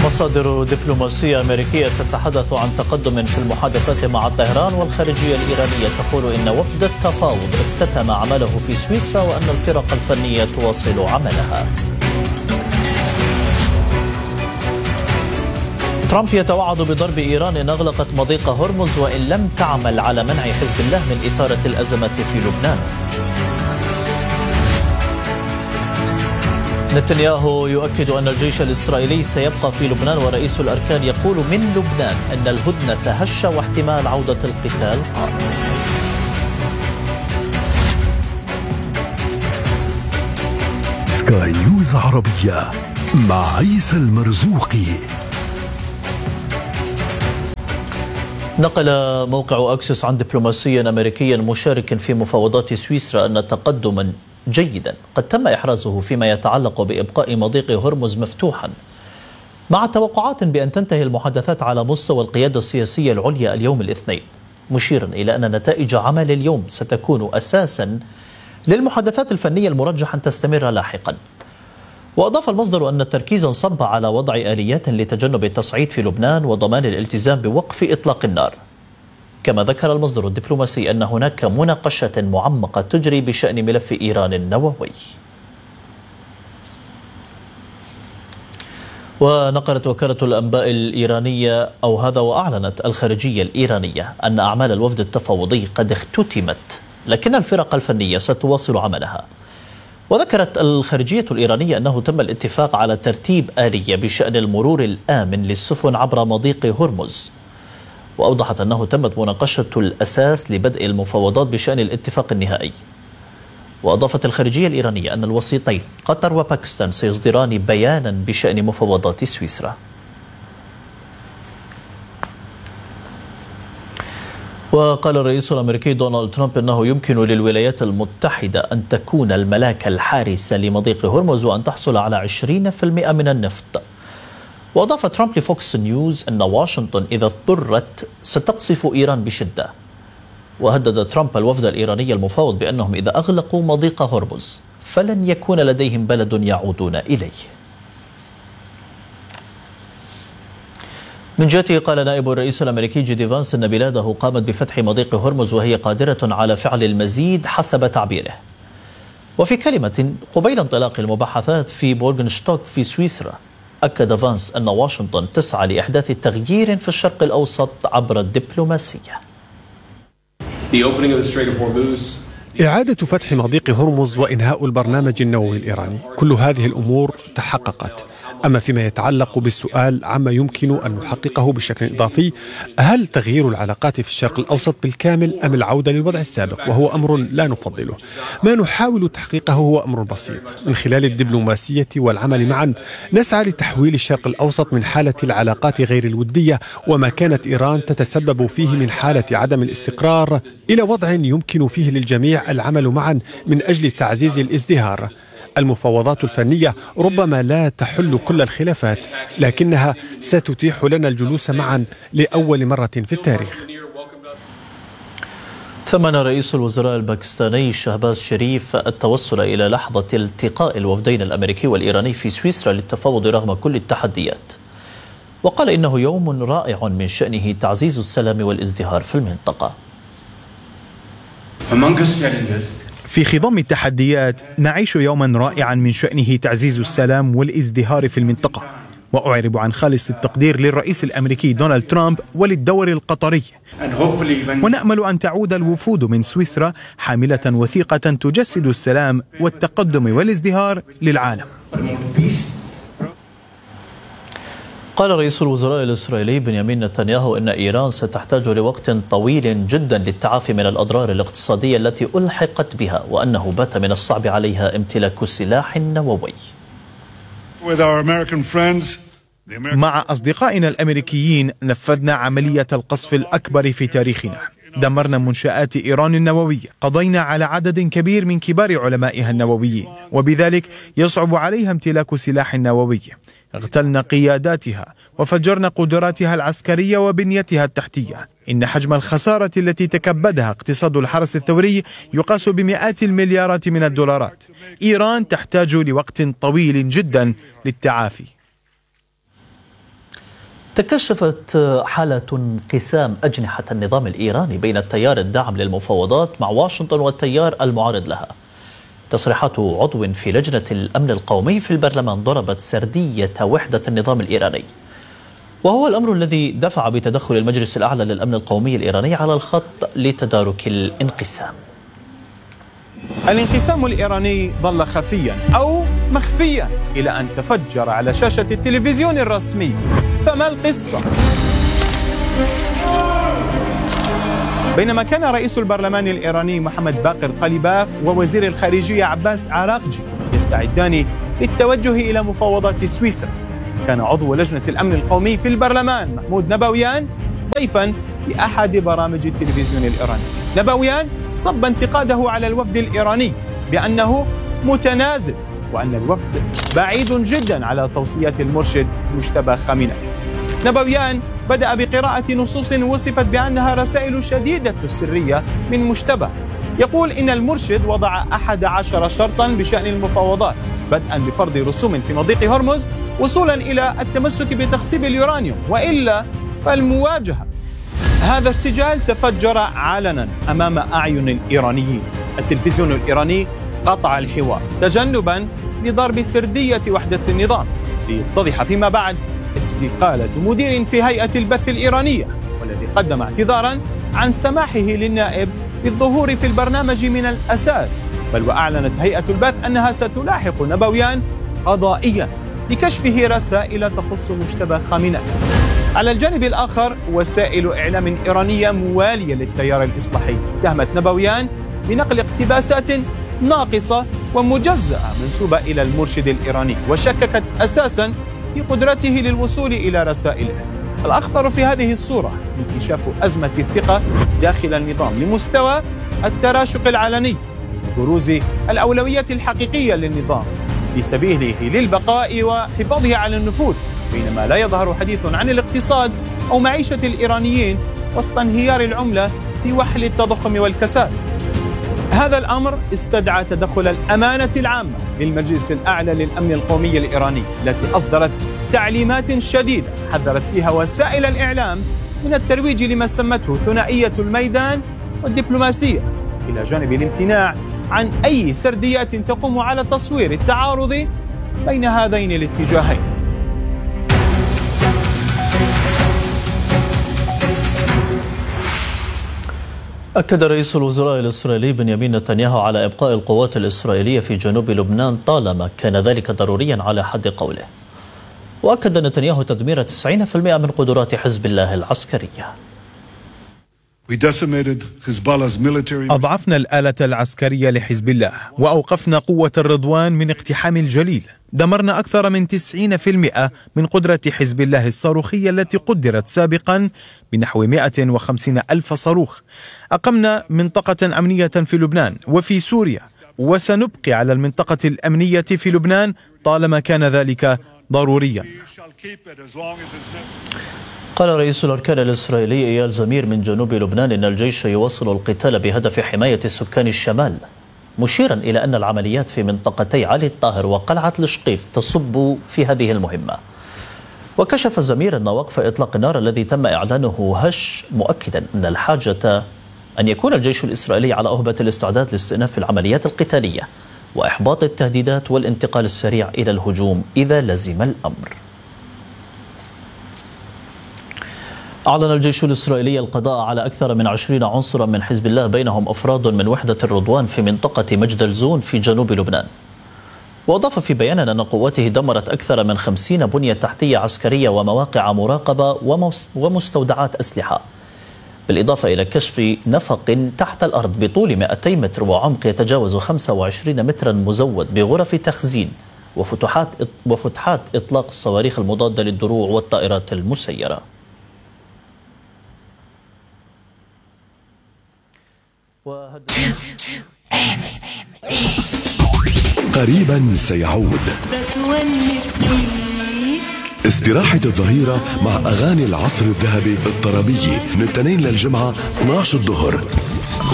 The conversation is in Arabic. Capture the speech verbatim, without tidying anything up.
مصادر دبلوماسية أمريكية تتحدث عن تقدم في المحادثات مع طهران، والخارجية الإيرانية تقول إن وفد التفاوض اختتم عمله في سويسرا وأن الفرق الفنية تواصل عملها. ترامب يتوعد بضرب إيران إن أغلقت مضيق هرمز وإن لم تعمل على منع حزب الله من إثارة الأزمات في لبنان. نتنياهو يؤكد أن الجيش الإسرائيلي سيبقى في لبنان، ورئيس الأركان يقول من لبنان أن الهدنة هشة واحتمال عودة القتال قائم. سكاي نيوز عربية مع عيسى المرزوقي. نقل موقع أكسس عن دبلوماسي أمريكي مشارك في مفاوضات سويسرا أن تقدما جيدا قد تم إحرازه فيما يتعلق بإبقاء مضيق هرمز مفتوحا، مع توقعات بأن تنتهي المحادثات على مستوى القيادة السياسية العليا اليوم الاثنين، مشيرا إلى أن نتائج عمل اليوم ستكون أساسا للمحادثات الفنية المرجح أن تستمر لاحقا. وأضاف المصدر أن التركيز انصب على وضع آليات لتجنب التصعيد في لبنان وضمان الالتزام بوقف إطلاق النار. كما ذكر المصدر الدبلوماسي أن هناك مناقشة معمقة تجري بشأن ملف إيران النووي. ونقلت وكالة الأنباء الإيرانية أو هذا وأعلنت الخارجية الإيرانية أن أعمال الوفد التفاوضي قد اختتمت، لكن الفرق الفنية ستواصل عملها. وذكرت الخارجية الإيرانية أنه تم الاتفاق على ترتيب آلية بشأن المرور الآمن للسفن عبر مضيق هرمز، وأوضحت أنه تمت مناقشة الأساس لبدء المفاوضات بشأن الاتفاق النهائي. وأضافت الخارجية الإيرانية أن الوسيطين قطر وباكستان سيصدران بيانا بشأن مفاوضات سويسرا. وقال الرئيس الأمريكي دونالد ترامب أنه يمكن للولايات المتحدة أن تكون الملاك الحارس لمضيق هرمز وأن تحصل على عشرين بالمئة من النفط. وأضاف ترامب لفوكس نيوز أن واشنطن إذا اضطرت ستقصف إيران بشدة. وهدد ترامب الوفد الإيراني المفاوض بأنهم إذا أغلقوا مضيق هرمز فلن يكون لديهم بلد يعودون إليه. من جهته قال نائب الرئيس الأمريكي جي دي فانس أن بلاده قامت بفتح مضيق هرمز وهي قادرة على فعل المزيد حسب تعبيره. وفي كلمة قبيل انطلاق المباحثات في بورغنشتوك في سويسرا، أكد فانس أن واشنطن تسعى لإحداث تغيير في الشرق الأوسط عبر الدبلوماسية. إعادة فتح مضيق هرمز وإنهاء البرنامج النووي الإيراني، كل هذه الأمور تحققت. أما فيما يتعلق بالسؤال عما يمكن أن نحققه بشكل إضافي، هل تغيير العلاقات في الشرق الأوسط بالكامل أم العودة للوضع السابق، وهو أمر لا نفضله. ما نحاول تحقيقه هو أمر بسيط، من خلال الدبلوماسية والعمل معا نسعى لتحويل الشرق الأوسط من حالة العلاقات غير الودية وما كانت إيران تتسبب فيه من حالة عدم الاستقرار إلى وضع يمكن فيه للجميع العمل معا من أجل تعزيز الازدهار. المفاوضات الفنية ربما لا تحل كل الخلافات، لكنها ستتيح لنا الجلوس معا لأول مرة في التاريخ. ثمن رئيس الوزراء الباكستاني شهباز شريف التوصل إلى لحظة التقاء الوفدين الأمريكي والإيراني في سويسرا للتفاوض رغم كل التحديات، وقال إنه يوم رائع من شأنه تعزيز السلام والازدهار في المنطقة. في خضم التحديات نعيش يوما رائعا من شأنه تعزيز السلام والازدهار في المنطقة، وأعرب عن خالص التقدير للرئيس الأمريكي دونالد ترامب وللدور القطري، ونأمل أن تعود الوفود من سويسرا حاملة وثيقة تجسد السلام والتقدم والازدهار للعالم. قال رئيس الوزراء الإسرائيلي بنيامين نتنياهو إن إيران ستحتاج لوقت طويل جدا للتعافي من الأضرار الاقتصادية التي ألحقت بها، وأنه بات من الصعب عليها امتلاك سلاح نووي. مع أصدقائنا الأمريكيين نفذنا عملية القصف الأكبر في تاريخنا، دمرنا منشآت إيران النووية، قضينا على عدد كبير من كبار علمائها النوويين، وبذلك يصعب عليها امتلاك سلاح نووي. اغتلنا قياداتها وفجرنا قدراتها العسكرية وبنيتها التحتية. إن حجم الخسارة التي تكبدها اقتصاد الحرس الثوري يقاس بمئات المليارات من الدولارات. إيران تحتاج لوقت طويل جدا للتعافي. تكشفت حالة انقسام أجنحة النظام الإيراني بين التيار الداعم للمفاوضات مع واشنطن والتيار المعارض لها. تصريحات عضو في لجنة الأمن القومي في البرلمان ضربت سردية وحدة النظام الإيراني، وهو الأمر الذي دفع بتدخل المجلس الأعلى للأمن القومي الإيراني على الخط لتدارك الانقسام. الانقسام الإيراني ظل خفيا أو مخفيا إلى أن تفجر على شاشة التلفزيون الرسمي. فما القصة؟ بينما كان رئيس البرلمان الإيراني محمد باقر قليباف ووزير الخارجية عباس عراقجي يستعدان للتوجه إلى مفاوضات سويسرا، كان عضو لجنة الأمن القومي في البرلمان محمود نبويان ضيفا في أحد برامج التلفزيون الإيراني. نبويان صب انتقاده على الوفد الإيراني بأنه متنازل، وأن الوفد بعيد جدا على توصيات المرشد مجتبى خامنئي. نبويان بدأ بقراءة نصوص وصفت بأنها رسائل شديدة السرية من مجتبى، يقول إن المرشد وضع أحد عشر شرطا بشأن المفاوضات، بدءا بفرض رسوم في مضيق هرمز وصولا إلى التمسك بتخصيب اليورانيوم، وإلا فالمواجهة. هذا السجال تفجر علنا أمام أعين الإيرانيين. التلفزيون الإيراني قطع الحوار تجنبا لضرب سردية وحدة النظام، ليتضح فيما بعد استقالة مدير في هيئة البث الإيرانية، والذي قدم اعتذارا عن سماحه للنائب بالظهور في البرنامج من الأساس، بل وأعلنت هيئة البث أنها ستلاحق نبويان قضائيا لكشفه رسائل تخص مجتبى خامنئي. على الجانب الآخر وسائل إعلام إيرانية موالية للتيار الإصلاحي اتهمت نبويان بنقل اقتباسات ناقصة ومجزأة منسوبة إلى المرشد الإيراني، وشككت أساسا في قدرته للوصول إلى رسائله. الأخطر في هذه الصورة انكشاف أزمة الثقة داخل النظام لمستوى التراشق العلني، بروز الأولويات الحقيقية للنظام في سبيله للبقاء وحفاظه على النفوذ، بينما لا يظهر حديث عن الاقتصاد أو معيشة الإيرانيين وسط انهيار العملة في وحل التضخم والكساد. هذا الأمر استدعى تدخل الأمانة العامة للمجلس الأعلى للأمن القومي الإيراني، التي أصدرت تعليمات شديدة حذرت فيها وسائل الإعلام من الترويج لما سمته ثنائية الميدان والدبلوماسية، إلى جانب الامتناع عن أي سرديات تقوم على تصوير التعارض بين هذين الاتجاهين. أكد رئيس الوزراء الإسرائيلي بنيامين نتنياهو على إبقاء القوات الإسرائيلية في جنوب لبنان طالما كان ذلك ضروريا على حد قوله. وأكد نتنياهو تدمير تسعين بالمئة من قدرات حزب الله العسكرية. أضعفنا الآلة العسكرية لحزب الله وأوقفنا قوة الرضوان من اقتحام الجليل. دمرنا أكثر من تسعين بالمئة من قدرة حزب الله الصاروخية التي قدرت سابقا بنحو مئة وخمسين ألف صاروخ. أقمنا منطقة أمنية في لبنان وفي سوريا، وسنبقي على المنطقة الأمنية في لبنان طالما كان ذلك ضروريا. قال رئيس الأركان الإسرائيلي إيال زمير من جنوب لبنان إن الجيش يواصل القتال بهدف حماية سكان الشمال، مشيرا إلى أن العمليات في منطقتي علي الطاهر وقلعة الشقيف تصب في هذه المهمة. وكشف زمير أن وقف إطلاق النار الذي تم إعلانه هش، مؤكدا أن الحاجة أن يكون الجيش الإسرائيلي على أهبة الاستعداد لاستئناف العمليات القتالية وإحباط التهديدات والانتقال السريع إلى الهجوم إذا لزم الأمر. أعلن الجيش الإسرائيلي القضاء على أكثر من عشرين عنصرا من حزب الله، بينهم أفراد من وحدة الرضوان في منطقة مجد الزون في جنوب لبنان. وأضاف في بيان أن قواته دمرت أكثر من خمسين بنية تحتية عسكرية ومواقع مراقبة ومستودعات أسلحة، بالإضافة إلى كشف نفق تحت الأرض بطول مئتي متر وعمق يتجاوز خمسة وعشرين مترا مزود بغرف تخزين وفتحات وفتحات إطلاق الصواريخ المضادة للدروع والطائرات المسيرة. قريبا سيعود استراحة الظهيرة مع أغاني العصر الذهبي الطربية من الاثنين للجمعة اثنعش الظهر.